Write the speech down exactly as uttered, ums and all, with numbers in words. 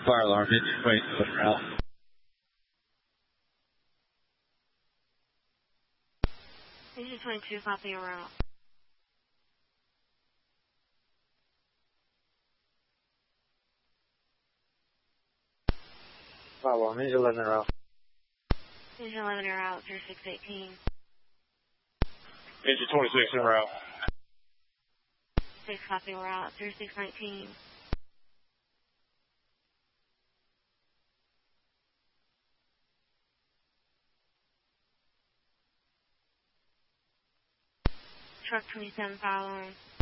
Fire alarm, engine twenty-two en route. Engine twenty-two, copy en route. Fire alarm, engine eleven en route. Engine eleven en route, zero six eighteen. Engine twenty-six en route. six, copy en route, zero six nineteen. Truck twenty-seven, fire alarm.